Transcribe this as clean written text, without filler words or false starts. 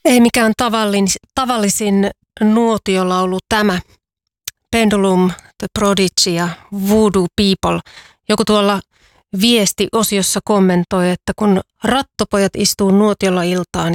Ei mikään tavallisin nuotiolaulu tämä. Pendulum, The Prodigy ja Voodoo People. Joku tuolla viestiosiossa kommentoi, että kun rattopojat istuu nuotiolla iltaan